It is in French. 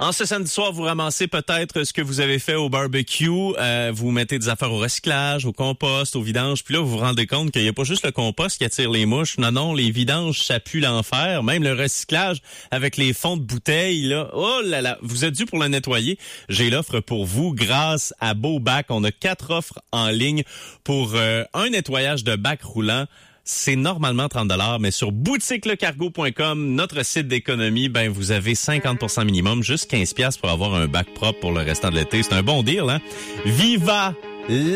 En ce samedi soir, vous ramassez peut-être ce que vous avez fait au barbecue. Vous mettez des affaires au recyclage, au compost, au vidange. Puis là, vous vous rendez compte qu'il n'y a pas juste le compost qui attire les mouches. Non, les vidanges, ça pue l'enfer. Même le recyclage avec les fonds de bouteilles, là. Oh là là, vous êtes dû pour le nettoyer. J'ai l'offre pour vous grâce à Beaubac. On a 4 offres en ligne pour un nettoyage de bac roulant. C'est normalement 30$, mais sur boutiquelecargo.com, notre site d'économie, ben vous avez 50% minimum, juste 15$ pour avoir un bac propre pour le restant de l'été. C'est un bon deal, hein? Viva